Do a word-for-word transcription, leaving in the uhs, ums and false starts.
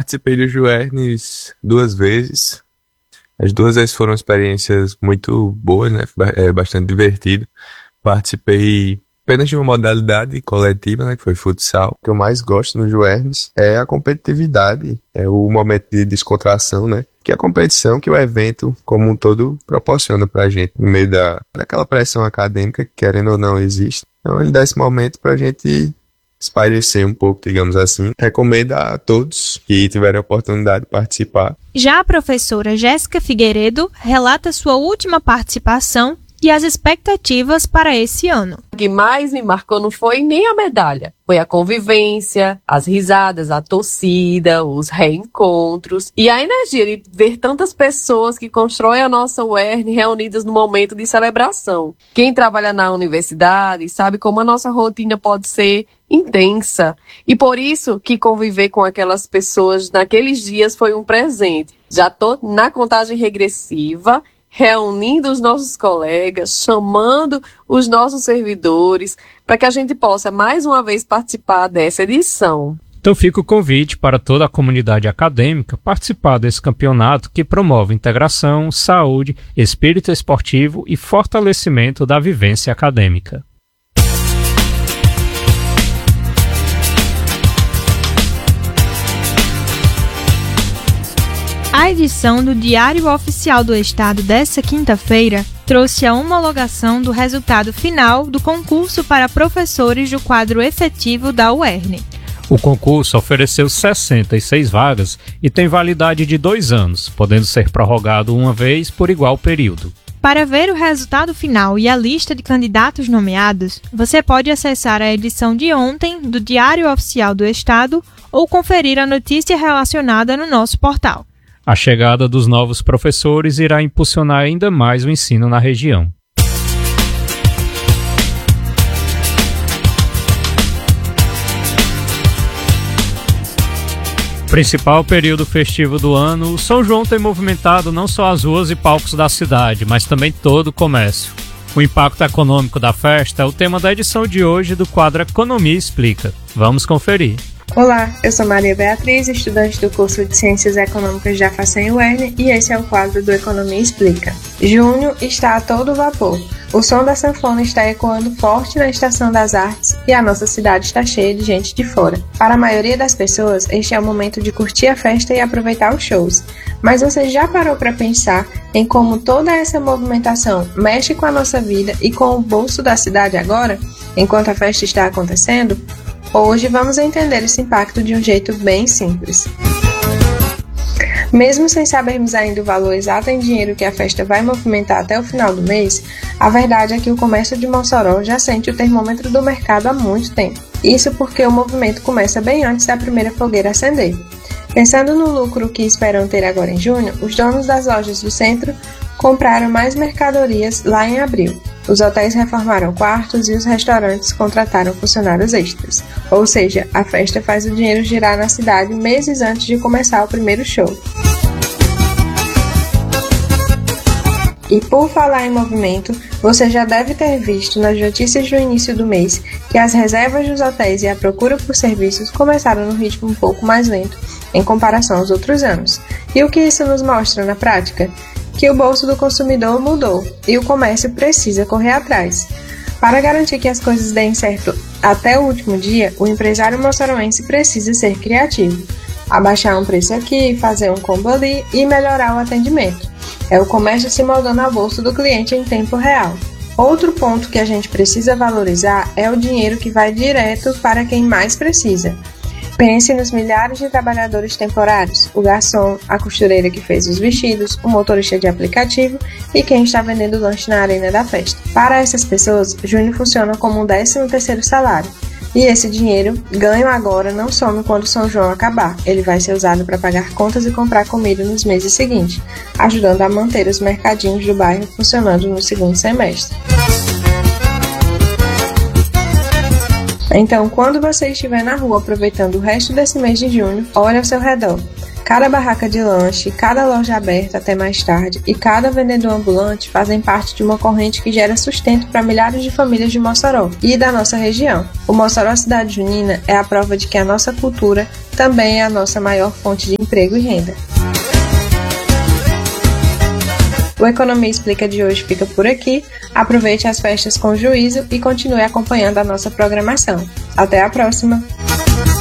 participei do Juernes duas vezes. As duas vezes foram experiências muito boas, né? É bastante divertido. Participei apenas de uma modalidade coletiva, né? Que foi futsal. O que eu mais gosto no Juernes é a competitividade, é o momento de descontração, né? Que é a competição que o evento como um todo proporciona pra gente, no meio da, daquela pressão acadêmica que, querendo ou não, existe. Então ele dá esse momento pra gente espairecer um pouco, digamos assim. Recomendo a todos que tiverem a oportunidade de participar. Já a professora Jéssica Figueiredo relata sua última participação e as expectativas para esse ano. O que mais me marcou não foi nem a medalha, foi a convivência, as risadas, a torcida, os reencontros e a energia de ver tantas pessoas que constroem a nossa U E R N reunidas no momento de celebração. Quem trabalha na universidade sabe como a nossa rotina pode ser intensa e por isso que conviver com aquelas pessoas naqueles dias foi um presente. Já tô na contagem regressiva, reunindo os nossos colegas, chamando os nossos servidores, para que a gente possa mais uma vez participar dessa edição. Então fica o convite para toda a comunidade acadêmica participar desse campeonato que promove integração, saúde, espírito esportivo e fortalecimento da vivência acadêmica. A edição do Diário Oficial do Estado desta quinta-feira trouxe a homologação do resultado final do concurso para professores do quadro efetivo da U E R N. O concurso ofereceu sessenta e seis vagas e tem validade de dois anos, podendo ser prorrogado uma vez por igual período. Para ver o resultado final e a lista de candidatos nomeados, você pode acessar a edição de ontem do Diário Oficial do Estado ou conferir a notícia relacionada no nosso portal. A chegada dos novos professores irá impulsionar ainda mais o ensino na região. Principal período festivo do ano, o São João tem movimentado não só as ruas e palcos da cidade, mas também todo o comércio. O impacto econômico da festa é o tema da edição de hoje do quadro Economia Explica. Vamos conferir. Olá, eu sou Maria Beatriz, estudante do curso de Ciências Econômicas da FACEM U E R N e esse é o quadro do Economia Explica. Junho está a todo vapor. O som da sanfona está ecoando forte na Estação das Artes e a nossa cidade está cheia de gente de fora. Para a maioria das pessoas, este é o momento de curtir a festa e aproveitar os shows. Mas você já parou para pensar em como toda essa movimentação mexe com a nossa vida e com o bolso da cidade agora, enquanto a festa está acontecendo? Hoje vamos entender esse impacto de um jeito bem simples. Mesmo sem sabermos ainda o valor exato em dinheiro que a festa vai movimentar até o final do mês, a verdade é que o comércio de Mossoró já sente o termômetro do mercado há muito tempo. Isso porque o movimento começa bem antes da primeira fogueira acender. Pensando no lucro que esperam ter agora em junho, os donos das lojas do centro compraram mais mercadorias lá em abril. Os hotéis reformaram quartos e os restaurantes contrataram funcionários extras. Ou seja, a festa faz o dinheiro girar na cidade meses antes de começar o primeiro show. E por falar em movimento, você já deve ter visto nas notícias do início do mês que as reservas dos hotéis e a procura por serviços começaram num ritmo um pouco mais lento em comparação aos outros anos. E o que isso nos mostra na prática? Que o bolso do consumidor mudou e o comércio precisa correr atrás. Para garantir que as coisas deem certo até o último dia, o empresário moçoroense precisa ser criativo. Abaixar um preço aqui, fazer um combo ali e melhorar o atendimento. É o comércio se moldando ao bolso do cliente em tempo real. Outro ponto que a gente precisa valorizar é o dinheiro que vai direto para quem mais precisa. Pense nos milhares de trabalhadores temporários, o garçom, a costureira que fez os vestidos, o motorista de aplicativo e quem está vendendo lanche na arena da festa. Para essas pessoas, junho funciona como um décimo terceiro salário. E esse dinheiro, ganho agora, não some quando São João acabar. Ele vai ser usado para pagar contas e comprar comida nos meses seguintes, ajudando a manter os mercadinhos do bairro funcionando no segundo semestre. Então, quando você estiver na rua aproveitando o resto desse mês de junho, olhe ao seu redor. Cada barraca de lanche, cada loja aberta até mais tarde e cada vendedor ambulante fazem parte de uma corrente que gera sustento para milhares de famílias de Mossoró e da nossa região. O Mossoró Cidade Junina é a prova de que a nossa cultura também é a nossa maior fonte de emprego e renda. O Economia Explica de hoje fica por aqui. Aproveite as festas com juízo e continue acompanhando a nossa programação. Até a próxima!